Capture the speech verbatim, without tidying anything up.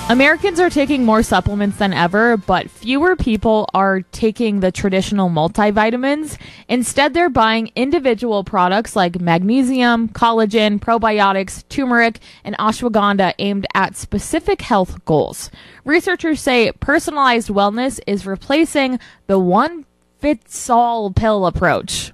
Americans are taking more supplements than ever, but fewer people are taking the traditional multivitamins. Instead, they're buying individual products like magnesium, collagen, probiotics, turmeric, and ashwagandha aimed at specific health goals. Researchers say personalized wellness is replacing the one-fits-all pill approach.